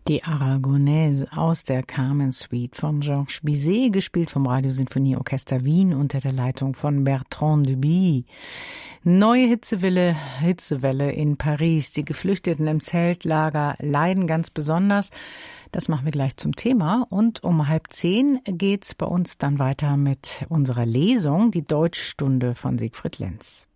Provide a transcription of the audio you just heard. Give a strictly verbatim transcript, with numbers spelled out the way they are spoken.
Die Aragonaise aus der Carmen Suite von Georges Bizet, gespielt vom Radiosinfonieorchester Wien unter der Leitung von Bertrand Duby. Neue Hitzewelle, Hitzewelle in Paris. Die Geflüchteten im Zeltlager leiden ganz besonders. Das machen wir gleich zum Thema. Und um halb zehn geht's bei uns dann weiter mit unserer Lesung, die Deutschstunde von Siegfried Lenz.